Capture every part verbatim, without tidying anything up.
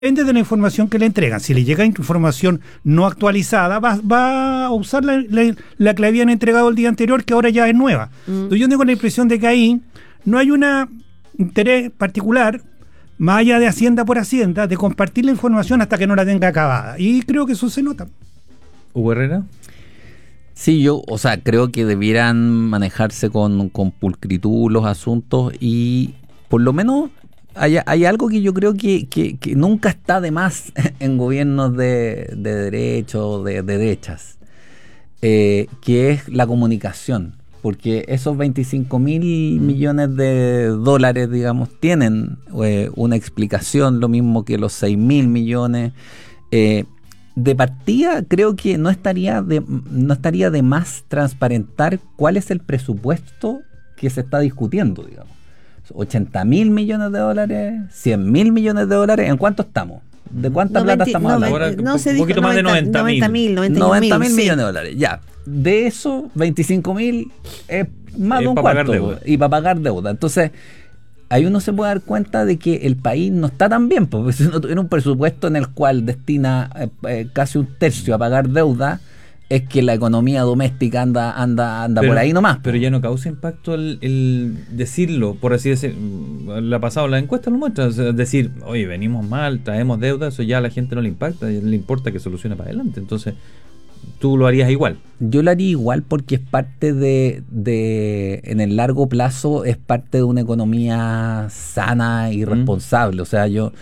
Depende de la información que le entregan. Si le llega información no actualizada, va, va a usar la, la, la que le habían entregado el día anterior, que ahora ya es nueva. Mm. Entonces yo tengo la impresión de que ahí no hay un interés particular, más allá de Hacienda por Hacienda, de compartir la información hasta que no la tenga acabada. Y creo que eso se nota. ¿Hugo Herrera? Sí, yo, o sea, creo que debieran manejarse con, con pulcritud los asuntos y por lo menos... Hay, hay algo que yo creo que, que, que nunca está de más en gobiernos de, de derecho, de, de derechas, eh, que es la comunicación, porque esos veinticinco mil millones de dólares, digamos, tienen eh, una explicación, lo mismo que los seis mil millones. Eh, de partida, creo que no estaría de, no estaría de más transparentar cuál es el presupuesto que se está discutiendo, digamos. ochenta mil millones de dólares, cien mil millones de dólares, ¿en cuánto estamos? ¿De cuánta no, plata veinte, estamos no, hablando? Ahora, no, un se poquito dijo más noventa, de noventa mil. noventa mil millones de dólares, ya. De eso, veinticinco mil es más eh, de un cuarto. Y para pagar deuda. Entonces, ahí uno se puede dar cuenta de que el país no está tan bien, porque si uno tuviera un presupuesto en el cual destina eh, eh, casi un tercio a pagar deuda, es que la economía doméstica anda anda anda pero, por ahí nomás. Pero ya no causa impacto el, el decirlo, por así decir. La pasado la encuesta lo muestra, o sea, decir, oye, venimos mal, traemos deuda, eso ya a la gente no le impacta, le importa que solucione para adelante. Entonces, tú lo harías igual. Yo lo haría igual porque es parte de, de en el largo plazo, es parte de una economía sana y responsable. Mm. O sea, yo...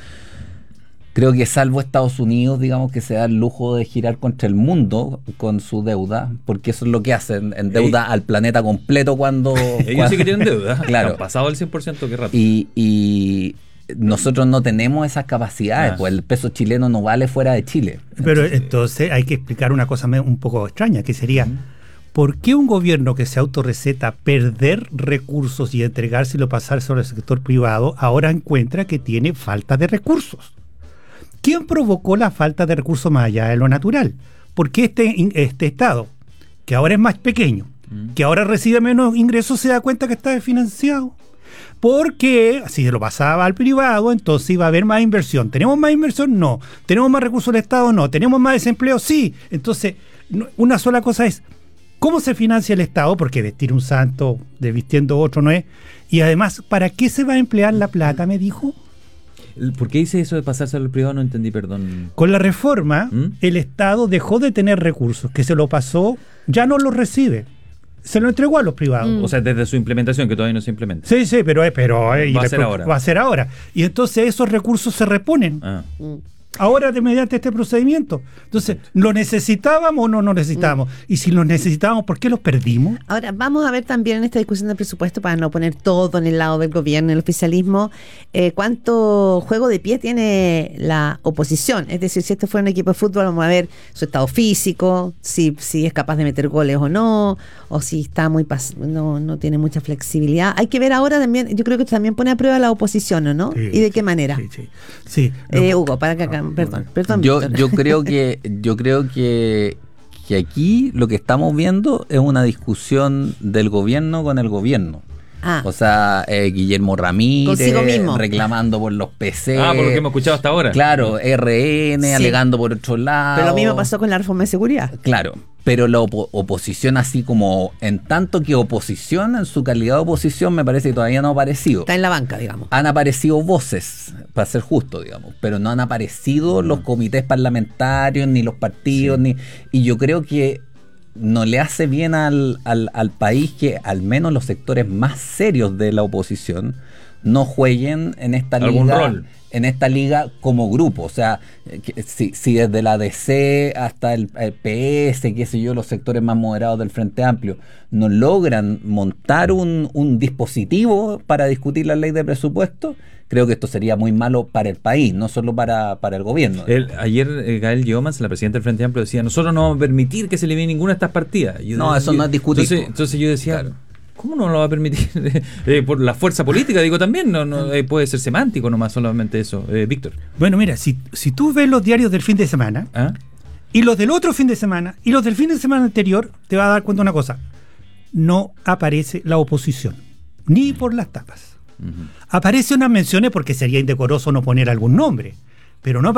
Creo que salvo Estados Unidos, digamos, que se da el lujo de girar contra el mundo con su deuda, porque eso es lo que hacen, en deuda Ey. al planeta completo cuando... Ellos cuando, sí que tienen deuda, claro. Han pasado el cien por ciento, qué rápido. Y, y nosotros no tenemos esas capacidades, ah. pues el peso chileno no vale fuera de Chile. Pero entonces, entonces hay que explicar una cosa un poco extraña, que sería... Uh-huh. ¿Por qué un gobierno que se autorreceta perder recursos y entregárselo, pasárselo al sector privado, ahora encuentra que tiene falta de recursos? ¿Quién provocó la falta de recursos más allá de lo natural? Porque este, este Estado, que ahora es más pequeño, mm. que ahora recibe menos ingresos, se da cuenta que está desfinanciado. Porque si se lo pasaba al privado, entonces iba a haber más inversión. ¿Tenemos más inversión? No. ¿Tenemos más recursos del Estado? No. ¿Tenemos más desempleo? Sí. Entonces, una sola cosa es, ¿cómo se financia el Estado? Porque vestir un santo desvistiendo otro no es. Y además, ¿para qué se va a emplear la plata? Me dijo. ¿Por qué dice eso de pasarse al privado? No entendí, perdón. Con la reforma, ¿Mm? el Estado dejó de tener recursos, que se lo pasó, ya no los recibe. Se lo entregó a los privados. Mm. O sea, desde su implementación, que todavía no se implementa. Sí, sí, pero, pero eh, va, y a ser ahora. va a ser ahora. Y entonces esos recursos se reponen. Ah. Mm. Ahora, de mediante este procedimiento. Entonces, ¿lo necesitábamos o no lo necesitábamos? Mm. Y si los necesitábamos, ¿por qué los perdimos? Ahora, vamos a ver también en esta discusión del presupuesto, para no poner todo en el lado del gobierno, el oficialismo, eh, cuánto juego de pie tiene la oposición. Es decir, si este fuera un equipo de fútbol, vamos a ver su estado físico, si, si es capaz de meter goles o no, o si está muy pas- no, no tiene mucha flexibilidad. Hay que ver ahora también, yo creo que también pone a prueba la oposición, ¿o no? Sí, ¿y de qué manera? Sí, sí. sí eh, Hugo, para que acá... Perdón, perdón. Yo, yo creo que yo creo que, que aquí lo que estamos viendo es una discusión del gobierno con el gobierno. Ah. O sea, eh, Guillermo Ramírez reclamando por los P C. Ah, por lo que hemos escuchado hasta ahora. Claro, R N sí. alegando por otro lado. Pero lo mismo pasó con la reforma de seguridad. Claro, pero la op- oposición así como, en tanto que oposición, en su calidad de oposición, me parece que todavía no ha aparecido. Está en la banca, digamos. Han aparecido voces, para ser justo, digamos, pero no han aparecido mm. los comités parlamentarios, ni los partidos, sí. ni y yo creo que no le hace bien al, al, al país que al menos los sectores más serios de la oposición no jueguen en esta ¿Algún liga rol? en esta liga como grupo. O sea, que, si, si desde la D C hasta el, el P S, qué sé yo, los sectores más moderados del Frente Amplio no logran montar un, un dispositivo para discutir la ley de presupuesto, creo que esto sería muy malo para el país, no solo para, para el gobierno. El, ayer eh, Gael Giomans, la presidenta del Frente Amplio, decía, nosotros no vamos a permitir que se elimine ninguna de estas partidas. Yo, no, eso yo, no es discutir. Entonces, entonces yo decía... Claro. ¿Cómo no lo va a permitir? eh, por la fuerza política, digo también, no, no eh, puede ser semántico nomás solamente eso. Eh, Víctor. Bueno, mira, si, si tú ves los diarios del fin de semana, ¿ah? y los del otro fin de semana, y los del fin de semana anterior, te vas a dar cuenta de una cosa. No aparece la oposición, ni por las tapas. Uh-huh. Aparece unas menciones porque sería indecoroso no poner algún nombre. pero no